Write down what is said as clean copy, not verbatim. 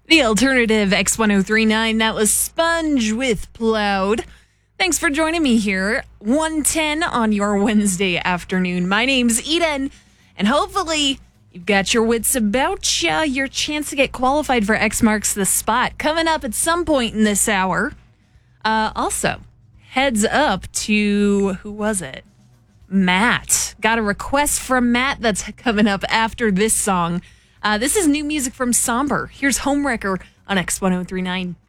The alternative X1039, that was Sponge with Plowed. Thanks for joining me here, 1:10 on your Wednesday afternoon. My name's Eden, and hopefully you've got your wits about you. Your chance to get qualified for X Marks the Spot coming up at some point in this hour. Also, heads up to, who was it? Matt. Got a request from Matt that's coming up after this song. This is new music from Somber. Here's Homewrecker on X1039.